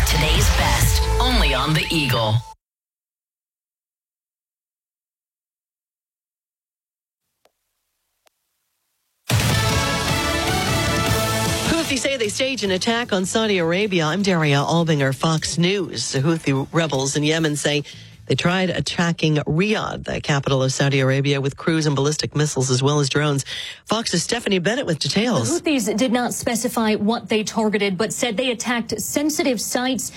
Today's best, only on The Eagle. Houthis say they staged an attack on Saudi Arabia. I'm Daria Albinger, Fox News. The Houthi rebels in Yemen say they tried attacking Riyadh, the capital of Saudi Arabia, with cruise and ballistic missiles as well as drones. Fox's Stephanie Bennett with details. The Houthis did not specify what they targeted, but said they attacked sensitive sites